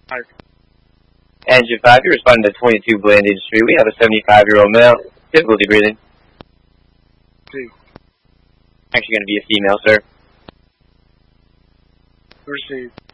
Engine 5, you're responding to 22 Blanding Street. We have a 75-year-old male. Difficulty breathing. Actually going to be a female, sir. Received.